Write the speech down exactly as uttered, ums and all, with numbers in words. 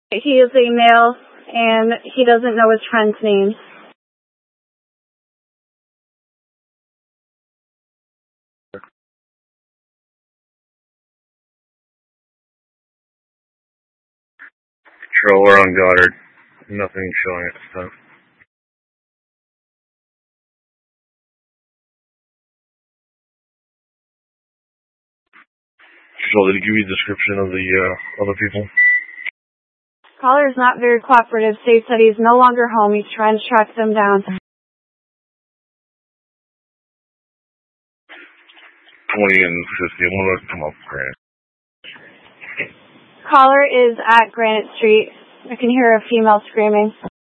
He is a male, and he doesn't know his friend's name. Patrol, we're on Goddard. Nothing showing at this time. Patrol, did he give you a description of the uh, other people? Caller is not very cooperative. States that he's no longer home. He's trying to track them down. twenty and fifty. I'm going to come up, Grant. Caller is at Granite Street. I can hear a female screaming.